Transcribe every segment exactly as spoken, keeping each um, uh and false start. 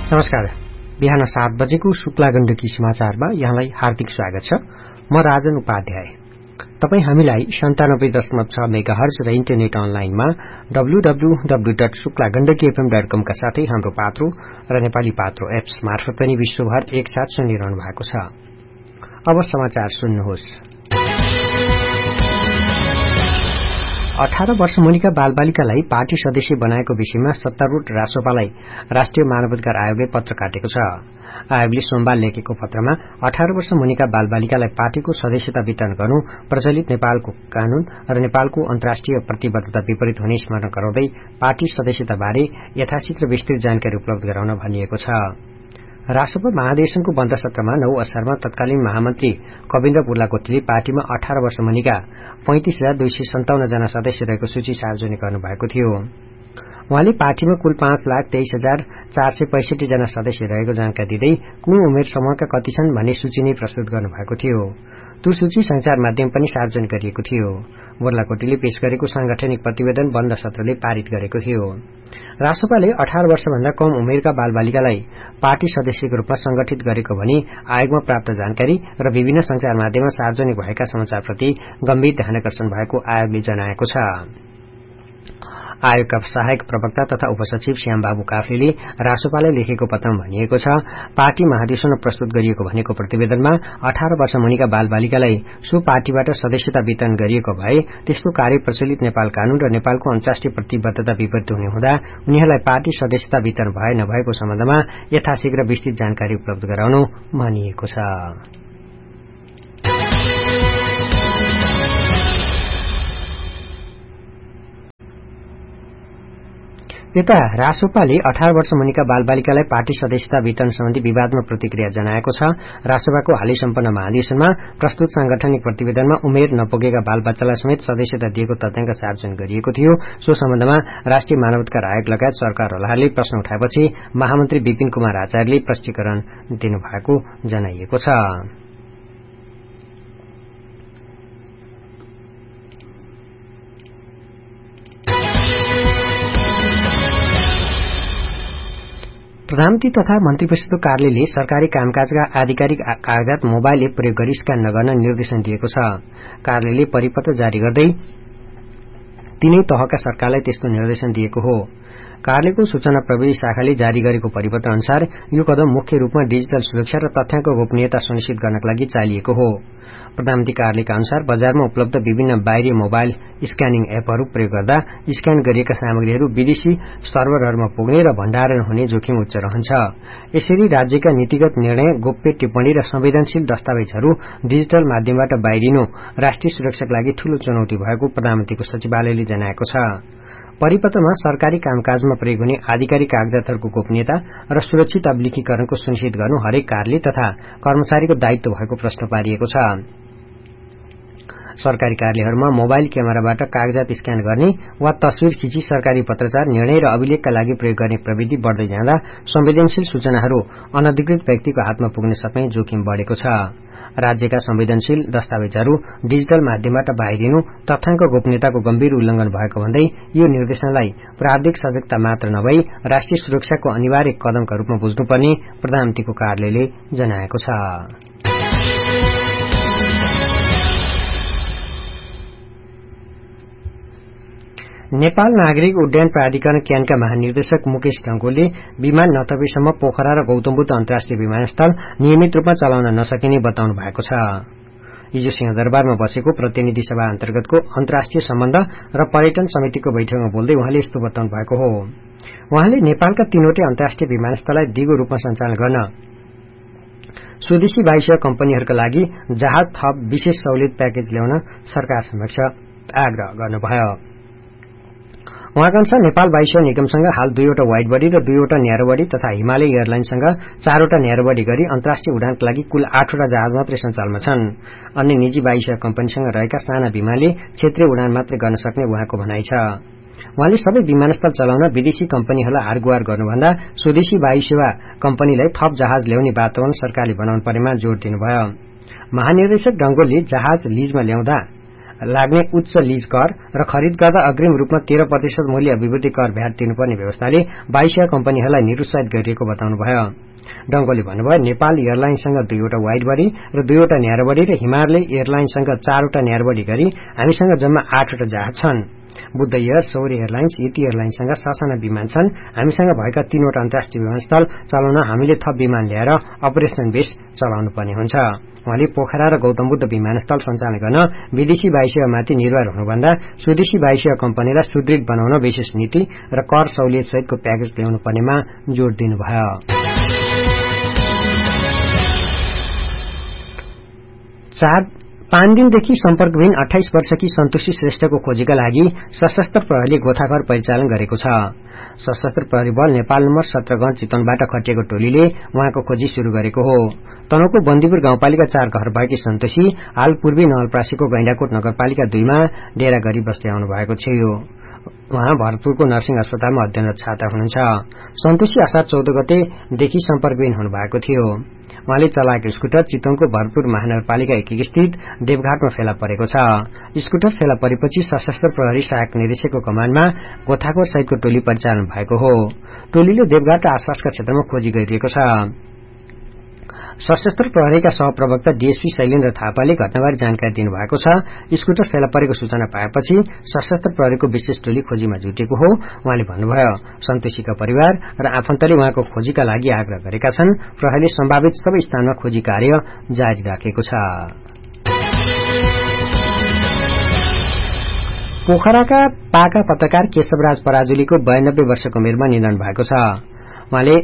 नमस्कार। बिहान सात बजेको शुक्ला गण्डकी समाचारमा यहाँलाई हार्दिक स्वागत छ। म राजन उपाध्याय। तपाई हामीलाई सन्तानब्बे दशमलव छ मेगाहर्ज र इन्टरनेट अनलाइनमा W W W dot Shukla Gandaki FM dot कम का साथै हाम्रो पात्रो र नेपाली पात्रो एप्स मार्फत पनि विश्वभर एकसाथ सुनिरहनु भएको छ। अब समाचार सुन्नुहोस्। अठारह वर्ष मुनिका बालबालिकालाई पार्टी सदस्य बनाएको विषयमा सत्तारूढ़ रासोपालाई राष्ट्रिय मानवाधिकार आयोगले पत्र काटेको छ। आयोगले सोमबार लेखेको पत्रमा अठारह वर्ष मुनिका बालबालिकालाई पार्टीको सदस्यता वितरण गर्नु प्रचलित नेपालको कानून र नेपालको अन्तर्राष्ट्रिय प्रतिबद्धता विपरीत हुने स्मरण गराउँदै पार्टी सदस्यताबारे यथाशीघ्र विस्तृत जानकारी उपलब्ध गराउन भनिएको छ। राष्ट्रपति महाधिवेशनको बन्द सत्रमा नौ असारमा तत्कालीन महामन्त्री कविन्द्र बुर्लाकोटीले पार्टीमा अठारह वर्ष मुनिका पैंतिस हजार दुई सय सन्ताउन्न जना सदस्य रहेको सूची सार्वजनिक गर्नुभएको थियो। उहाँले पार्टीमा कुल पाँच लाख तेइस हजार चार सय पैंसठी जना सदस्य रहेको जानकारी दिँदै कुन उमेर समूहका कति छन् भन्ने सूची नै प्रस्तुत गर्नुभएको थियो। त्यो सूची संचार माध्यम पनि सार्वजनिक गरिएको थियो। बुर्लाकोटीले पेश गरेको सांगठनिक प्रतिवेदन बन्द सत्रले पारित गरेको थियो। राष्ट्रपाले अठारह वर्षभन्दा कम उमेरका बालबालिकालाई पार्टी सदस्यको रूपमा संगठित गरेको भनी आयोगमा प्राप्त जानकारी र विभिन्न संचार माध्यममा सार्वजनिक भएका समाचारप्रति गम्भीर ध्यानाकर्षण भएको आयोगले जनाएको छ। आयोगका सहायक प्रवक्ता तथा उपसचिव श्यामबाबु काफ्लेले रासोपालाई लेखेको पत्रमा भनिएको छ, पार्टी महाधिवेशनमा प्रस्तुत गरिएको भनेको प्रतिवेदनमा अठारह वर्ष मुनिका बालबालिकालाई सो पार्टीबाट सदस्यता वितरण गरिएको भए त्यसको कार्य प्रचलित नेपाल कानून र नेपालको अन्तर्राष्ट्रिय प्रतिबद्धता विपरीत हुने हुँदा उनीहरूलाई पार्टी सदस्यता वितरण भए नभएको सम्बन्धमा यथाशीघ्र विस्तृत जानकारी उपलब्ध गराउनु भनिएको छ। यता रासोपाले अठारह वर्ष मुनिका बालबालिकालाई पार्टी सदस्यता वितरण सम्बन्धी विवादमा प्रतिक्रिया जनाएको छ। रासोपाको हालै सम्पन्न महाधिवेशनमा प्रस्तुत सांगठनिक प्रतिवेदनमा उमेर नपुगेका बालबच्चालाई समेत सदस्यता दिएको तथ्याङ्क सार्वजनिक गरिएको थियो। सो सम्बन्धमा राष्ट्रिय मानवाधिकार आयोग लगायत सरकारहरूले प्रश्न उठाएपछि महामन्त्री विपिन कुमार आचार्यले स्पष्टीकरण दिनुभएको जनाइएको छ। प्रधानमन्त्री तथा मन्त्रीपरिषदको कार्यालयले सरकारी कामकाजका आधिकारिक कागजात मोबाइल एप प्रयोग गरी स्क्यान नगर्न निर्देशन दिएको छ। कार्यालयले परिपत्र जारी गर्दै तीनै तहका सरकारलाई त्यस्तो निर्देशन दिएको हो। कार्यालयको सूचना प्रविधि शाखाले जारी गरेको परिपत्र अनुसार यो कदम मुख्य रूपमा डिजिटल सुरक्षा र तथ्याङ्क गोपनीयता सुनिश्चित गर्नका लागि चालिएको हो। प्रधानमन्त्री कार्यालयका अनुसार बजारमा उपलब्ध विभिन्न बाहिरी मोबाइल स्क्यानिङ एपहरू प्रयोग गर्दा स्क्यान गरिएका सामग्रीहरू विदेशी सर्भरहरूमा पुग्ने र भण्डारण हुने जोखिम उच्च रहन्छ। यसरी राज्यका नीतिगत निर्णय, गोप्य टिप्पणी र संवेदनशील दस्तावेजहरू डिजिटल माध्यमबाट बाहिरिनु राष्ट्रिय सुरक्षाका लागि ठूलो चुनौती भएको प्रधानमन्त्रीको सचिवालयले जनाएको छ। परिपत्रमा सरकारी कामकाजमा प्रयोग हुने आधिकारिक कागजातहरूको गोपनीयता र सुरक्षित अभिलेखीकरणको सुनिश्चित गर्नु हरेक कार्यालय तथा कर्मचारीको दायित्व भएको प्रश्न पारिएको छ। सरकारी कार्यालयहरूमा मोबाइल क्यामेराबाट कागजात स्क्यान गर्ने वा तस्विर खिची सरकारी पत्रचार, निर्णय र अभिलेखका लागि प्रयोग गर्ने प्रविधि बढ्दै जाँदा संवेदनशील सूचनाहरू अनधिकृत व्यक्तिको हातमा पुग्न सक्ने जोखिम बढ़ेको छ। राज्यका संवेदनशील दस्तावेजहरू डिजिटल माध्यमबाट बाहिरिनु तथ्याङ्क गोपनीयताको गम्भीर उल्लंघन भएको भन्दै यो निर्देशनलाई प्राविधिक सजगता मात्र नभई राष्ट्रिय सुरक्षाको अनिवार्य कदमका रूपमा बुझ्नुपर्ने प्रधानमन्त्रीको कार्यालयले जनाएको छ। नेपाल नागरिक उड्डयन प्राधिकरण क्यानका महानिर्देशक मुकेश ढंगोलले विमान नथपेसम्म पोखरा र गौतमबुद्ध अन्तर्राष्ट्रिय विमानस्थल नियमित रूपमा चलाउन नसकिने बताउनु भएको छ। हिजो सिंहदरबारमा बसेको प्रतिनिधि सभा अन्तर्गतको अन्तर्राष्ट्रिय सम्बन्ध र पर्यटन समितिको बैठकमा बोल्दै उहाँले यस्तो बताउनु भएको हो। उहाँले नेपालका तीनवटै अन्तर्राष्ट्रिय विमानस्थललाई दिगो रूपमा सञ्चालन गर्न स्वदेशी वायुसेवा कम्पनीहरूका लागि जहाज थप विशेष सहुलियत प्याकेज ल्याउन सरकार समक्ष आग्रह गर्नुभयो। उहाँका अनुसार नेपाल वायुसेवा निगमसँग हाल दुईवटा वाइड बडी र दुईवटा न्यारो बडी तथा हिमालय एयरलाइन्ससँग चारवटा न्यारो बडी गरी अन्तर्राष्ट्रिय उडानका लागि कुल आठवटा जहाज मात्रै सञ्चालनमा छन्। अन्य निजी वायुसेवा कम्पनीसँग रहेका साना विमानले क्षेत्रीय उडान मात्रै गर्न सक्ने उहाँको भनाइ छ। उहाँले सबै विमानस्थल चलाउन विदेशी कम्पनीहरूलाई हारगुहार गर्नुभन्दा स्वदेशी वायुसेवा कम्पनीलाई थप जहाज ल्याउने वातावरण सरकारले बनाउनु पर्नेमा जोड़ दिनुभयो। महानिर्देशक डंगोलले जहाज लीजमा ल्याउँदा लाग्ने उच्च लीज कर र खरिद गर्दा अग्रिम रूपमा तेह्र प्रतिशत मूल्य अभिवृद्धि कर भ्याट तिर्नुपर्ने व्यवस्थाले बाइसिया कम्पनीहरूलाई निरुत्साहित गरिएको बताउनुभयो। डंगोले भन्नुभयो, नेपाल एयरलाइन्ससँग दुईवटा वाइड बडी र दुईवटा न्यारो बडी र हिमालय एयरलाइन्ससँग चारवटा न्यारो बडी गरी हामीसँग जम्मा आठवटा जहाज छन्। बुद्ध एयर, सौर्य एयरलाइन्स, यति एयरलाइन्ससँग ससाना विमान छन्। हामीसँग भएका तीनवटा अन्तर्राष्ट्रिय विमानस्थल चलाउन हामीले थप विमान ल्याएर अपरेसन बेस चलाउनु पर्ने हुन्छ। उहाँले पोखरा र गौतम बुद्ध विमानस्थल सञ्चालन गर्न विदेशी वायुसेवामाथि निर्भर हुनुभन्दा स्वदेशी वायुसेवा कम्पनीलाई सुदृढ बनाउन विशेष नीति र कर सहुलियत सहितको प्याकेज ल्याउनु पर्नेमा जोड़ दिनुभयो। चार पाँच दिनदेखि सम्पर्कविहीन अठाइस वर्षकी सन्तोषी श्रेष्ठको खोजीका लागि सशस्त्र प्रहरीले गोठाघर परिचालन गरेको छ। सशस्त्र प्रहरी बल नेपाल नम्बर सत्र गण चितवनबाट खटिएको टोलीले उहाँको खोजी शुरू गरेको हो। तनहुको बन्दीपुर गाउँपालिका चार घर भएकी सन्तोषी हाल पूर्वी नवलपरासीको गैंडाकोट नगरपालिका दुईमा डेरा गरी बस्दै आउनु भएको थियो। उहाँ भरतपुरको नर्सिङ अस्पतालमा अध्ययनरत छात्रा हुनुहुन्छ। सन्तोषी असार चौध गतेदेखि सम्पर्कविहीन हुनुभएको थियो। उहाँले चलाएको स्कुटर चितवनको भरतपुर महानगरपालिका एक स्थित देवघाटमा फेला परेको छ। स्कुटर फेला परेपछि सशस्त्र प्रहरी सहायक निर्देशकको कमानमा गोठाखोर सहितको टोली परिचालन भएको हो। टोलीले देवघाट र आसपासका क्षेत्रमा खोजी गरिरहेको छ। सशस्त्र प्रहरीका सहप्रवक्ता डीएसपी शैलेन्द्र थापाले घटनाबारे जानकारी दिनुभएको छ। स्कुटर फेला परेको सूचना पाएपछि सशस्त्र प्रहरीको विशेष टोली खोजीमा जुटेको हो। उहाँले भन्नुभयो, सन्तोषीका परिवार र आफन्तले उहाँको खोजीका लागि आग्रह गरेका छन्। प्रहरीले सम्भावित सबै स्थानमा खोजी कार्य जारी राखेको छ। पोखराका पाका पत्रकार केशवराज पराजुलीको बयानब्बे वर्षको उमेरमा निधन भएको छ। उहाँले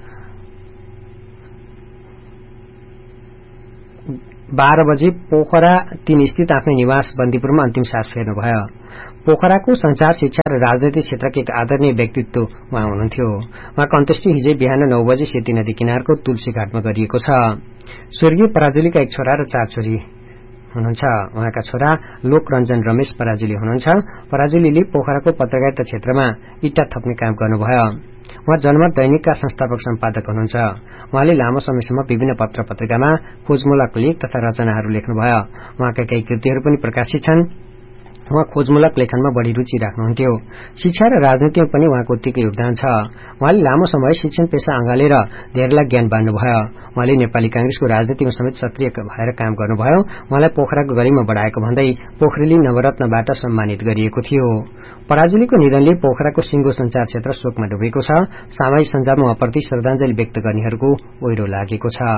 बाह्र बजे पोखरा तीन स्थित आफ्नै निवास बन्दीपुरमा अन्तिम सास फेर्नुभयो। पोखराको संचार, शिक्षा र राजनैतिक क्षेत्रका एक आदरणीय व्यक्तित्व उहाँ हुनुहुन्थ्यो। उहाँको अन्त्येष्टि हिजै बिहान नौ बजे सेती नदी किनारको तुलसी घाटमा गरिएको छ। स्वर्गीय पराजुलीका एक छोरा र चार छोरी हुनुहुन्छ। उहाँका छोरा लोकरञ्जन रमेश पराजुली हुनुहुन्छ। पराजुलीले पोखराको पत्रकारिता क्षेत्रमा इट्टा थप्ने काम गर्नुभयो। उहाँ जनमत दैनिकका संस्थापक सम्पादक हुनुहुन्छ। उहाँले लामो समयसम्म विभिन्न पत्र पत्रिकामा खोजमूलक लेख तथा रचनाहरू लेख्नुभयो। उहाँका केही कृतिहरू पनि प्रकाशित छन्। उहाँ खोजमूलक लेखनमा बढ़ी रुचि राख्नुहुन्थ्यो। शिक्षा र राजनीतिमा पनि उहाँको उत्तिकै योगदान छ। उहाँले लामो समय शिक्षण पेशा अँगालेर धेरैलाई ज्ञान बाँड्नुभयो। उहाँले नेपाली कांग्रेसको राजनीतिमा समेत सक्रिय भएर काम गर्नुभयो। उहाँलाई पोखराको गरिमा बढ़ाएको भन्दै पोखरेली नवरत्नबाट सम्मानित गरिएको थियो। पराजुलीको निधनले पोखराको सिंगो संचार क्षेत्र शोकमा डुबेको छ। सामाजिक सञ्जालमा उहाँप्रति श्रद्धाञ्जली व्यक्त गर्नेहरूको ओइरो लागेको छ।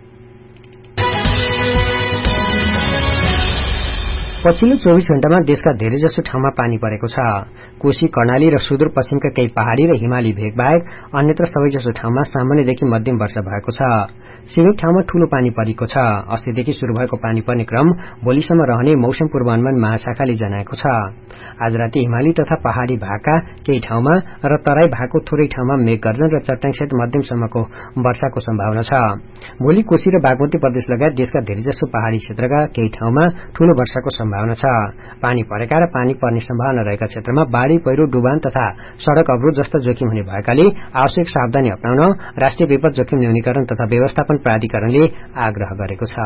पछिल्लो चौबीस घण्टामा देशका धेरैजसो ठाउँमा पानी परेको छ। कोशी, कर्णाली र सुदूरपश्चिमका केही पहाड़ी र हिमाली भेग बाहेक अन्यत्र सबैजसो ठाउँमा सामान्यदेखि मध्यम वर्षा भएको छ। सीमित ठाउँमा ठूलो पानी परेको छ। अस्तिदेखि शुरू भएको पानी पर्ने क्रम भोलिसम्म रहने मौसम पूर्वानुमान महाशाखाले जनाएको छ। आज राति हिमाली तथा पहाड़ी भागका केही ठाउँमा र तराई भागको थोरै ठाउँमा मेघगर्जन र चट्याङसहित मध्यमसम्मको वर्षाको सम्भावना छ। भोलि कोशी र बागमती प्रदेश लगायत देशका धेरैजसो पहाड़ी क्षेत्रका केही ठाउँमा ठूलो वर्षाको सम्भावना छ। पानी परेका र पानी पर्ने सम्भावना रहेका क्षेत्रमा बाढ़ी, पहिरो, डुबान तथा सड़क अवरोध जस्ता जोखिम हुने भएकाले आवश्यक सावधानी अपनाउन राष्ट्रिय विपद जोखिम न्यूनीकरण तथा व्यवस्थापन प्राधिकरणले आग्रह गरेको छ।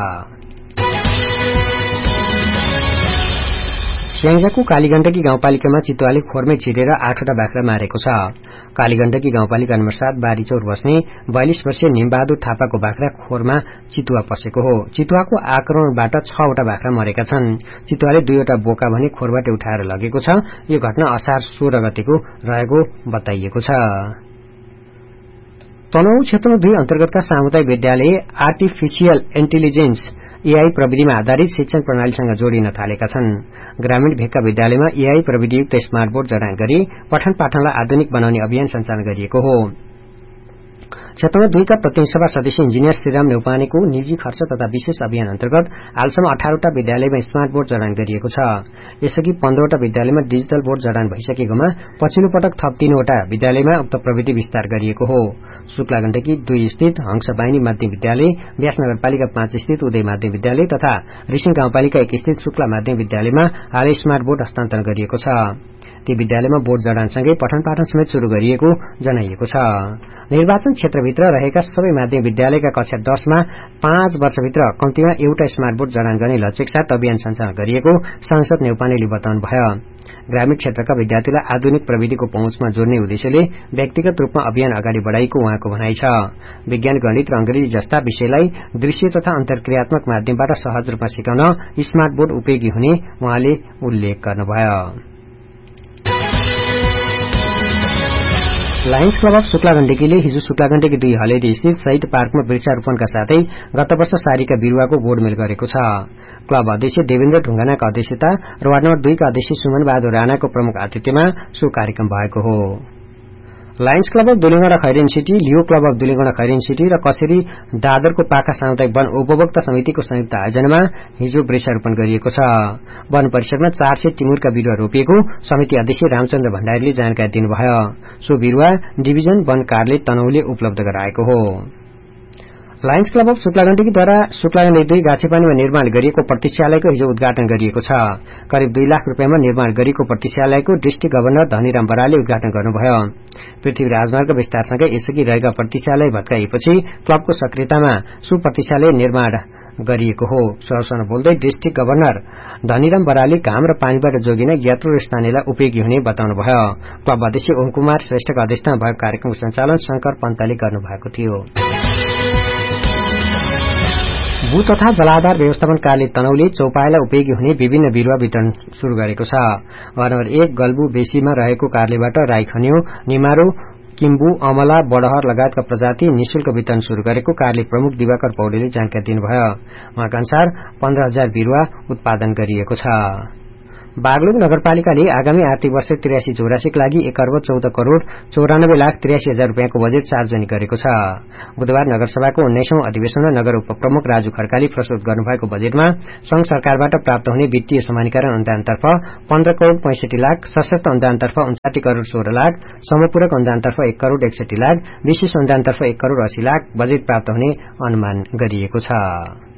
स्याङ्जाको कालीगण्डकी गाउँपालिकामा चितुवाले खोरमै छिरेर आठवटा बाख्रा मारेको छ। कालीगण्डकी गाउँपालिका नम्बर सात बारीचौर बस्ने बयालिस वर्षीय निमबहादुर थापाको बाख्रा खोरमा चितुवा पसेको हो। चितुवाको आक्रमणबाट छवटा बाख्रा मरेका छन्। चितुवाले दुईवटा बोका भने खोरबाट उठाएर लगेको छ। यो घटना असार सोह्र गतेको रहेको बताइएको छ। तनहुँ क्षेत्र दुई अन्तर्गतका सामुदायिक विद्यालय आर्टिफिशियल इन्टेलिजेन्स एआई प्रविधिमा आधारित शिक्षण प्रणालीसँग जोडिन थालेका छन्। ग्रामीण भेगका विद्यालयमा एआई प्रविधियुक्त स्मार्ट बोर्ड जडान गरी पठन पाठनलाई आधुनिक बनाउने अभियान सञ्चालन गरिएको हो। क्षेत्रमा दुईका प्रतिनिधिसभा सदस्य इन्जिनियर श्रीराम नेउपानेको निजी खर्च तथा विशेष अभियान अन्तर्गत हालसम्म अठारवटा विद्यालयमा स्मार्ट बोर्ड जडान गरिएको छ। यसअघि पन्ध्रवटा विद्यालयमा डिजिटल बोर्ड जडान भइसकेकोमा पछिल्लो पटक थप तीनवटा विद्यालयमा उक्त प्रविधि विस्तार गरिएको हो। शुक्लागण्डकी दुई स्थित हंसबाहिनी माध्यमिक विद्यालय, व्यास नगरपालिका पाँच स्थित उदय माध्यमिक विद्यालय तथा रिसिङ गाउँपालिका एक स्थित शुक्ला माध्यमिक विद्यालयमा हालै स्मार्ट बोर्ड हस्तान्तरण गरिएको छ। ती विद्यालयमा बोर्ड जडानसँगै पठन पाठन समेत शुरू गरिएको जनाइएको छ। निर्वाचन क्षेत्रभित्र रहेका सबै माध्यमिक विद्यालयका कक्षा दशमा पाँच वर्षभित्र कम्तीमा एउटा स्मार्ट बोर्ड जडान गर्ने लक्ष्यका साथ अभियान सञ्चालन गरिएको सांसद नेउपानेले बताउनुभयो। ग्रामीण क्षेत्रका विद्यार्थीलाई आधुनिक प्रविधिको पहुँचमा जोड्ने उद्देश्यले व्यक्तिगत रूपमा अभियान अगाडि बढ़ाएको उहाँको भनाइ छ। विज्ञान, गणित र अंग्रेजी जस्ता विषयलाई दृश्य तथा अन्तर्क्रियात्मक माध्यमबाट सहज रूपमा सिकाउन स्मार्ट बोर्ड उपयोगी हुने उहाँले उल्लेख गर्नुभयो। लायन्स क्लब अफ शुक्लागण्डकीले हिजो शुक्लागण्डकी दुई हलेदी स्थित शहीद पार्कमा वृक्षारोपणका साथै गत वर्ष सारीका बिरूवाको गोडमेल गरेको छ। क्लब अध्यक्ष देवेन्द्र ढुंगानाका अध्यक्षता र वार्ड नम्बर दुई का अध्यक्ष सुमन बहादुर राणाको प्रमुख आतिथ्यमा सो कार्यक्रम भएको हो। Lions club of Dulegaunda खैरेन city, Leo club of Dulegaunda खैरेन city र कसेरी दादरको पाखा सामुदायिक वन उपभोक्ता समितिको संयुक्त आयोजनामा हिजो वृक्षारोपण गरिएको छ। वन परिसरमा चार सय टिमुरका बिरूवा रोपिएको समिति अध्यक्ष रामचन्द्र भण्डारीले जानकारी दिनुभयो। सो बिरूवा डिभिजन वन कार्यालय तनहुले उपलब्ध गराएको हो। लायन्स क्लब अफ शुक्लागण्डकीद्वारा शुक्लागण्डकी दुई गाछेपानीमा निर्माण गरिएको प्रतीक्षालयको हिजो उद्घाटन गरिएको छ। करिब दुई लाख रूपियाँमा निर्माण गरिएको प्रतीक्षालयको डिस्ट्रिक्ट गभर्नर धनीराम बरालले उद्घाटन गर्नुभयो। पृथ्वी राजमार्ग विस्तारसँगै यसअघि रहेका प्रतीक्षालय भत्काइएपछि क्लबको सक्रियतामा सो प्रतीक्षालय निर्माण गरिएको हो। सरसर बोल्दै डिस्ट्रिक्ट गभर्नर धनीराम बरालले घाम र पानीबाट जोगिन यात्रु र स्थानीयलाई उपयोगी हुने बताउनुभयो। क्लब अध्यक्ष ओम कुमार श्रेष्ठका अध्यक्षतामा भएको कार्यक्रमको सञ्चालन शंकर पन्तले गर्नुभएको थियो। भू तथा जलाधार व्यवस्थापन कार्यालय तनहुले चौपायालाई उपयोगी हुने विभिन्न बिरूवा वितरण शुरू गरेको छ। वार्ड नम्बर एक गल्बु बेसीमा रहेको कार्यालयबाट राई खन्यो, निमारो, किम्बु, अमला, बडहर लगायतका प्रजाति निशुल्क वितरण शुरू गरेको कार्यालय प्रमुख दिवाकर पौडेलले जानकारी दिनुभयो। उहाँका अनुसार पन्ध्र हजार बिरूवा उत्पादन गरिएको छ। बागलुङ नगरपालिकाले आगामी आर्थिक वर्ष त्रियासी चौरासीका लागि एक अर्ब चौध करोड़ चौरानब्बे लाख त्रियासी हजार रूपियाँको बजेट सार्वजनिक गरेको छ। बुधबार नगरसभाको उन्नाइसौं अधिवेशनमा नगर उपप्रमुख राजु खड्काले प्रस्तुत गर्नुभएको बजेटमा संघ सरकारबाट प्राप्त हुने वित्तीय समानीकरण अनुदानतर्फ पन्ध्र करोड़ पैंसठी लाख, सशक्त अनुदानतर्फ उन्साठी करोड़ सोह्र लाख, समपूरक अनुदानतर्फ एक करोड़ एकसठी लाख, विशेष अनुदानतर्फ एक करोड़ अस्सी लाख बजेट प्राप्त हुने अनुमान गरिएको छ।